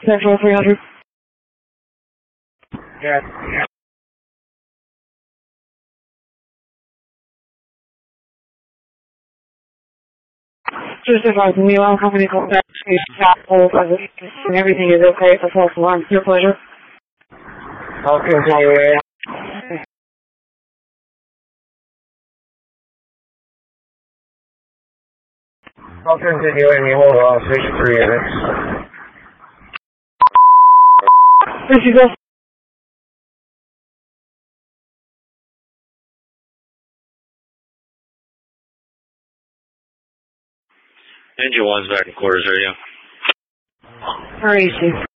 Central 300. Yeah. 265 Milan Company call back. And everything is okay for false alarm. Your pleasure. Okay, anyway. I'll continue any hold on, 63 units. This is us. Engine 1's back in quarters area. Where is he?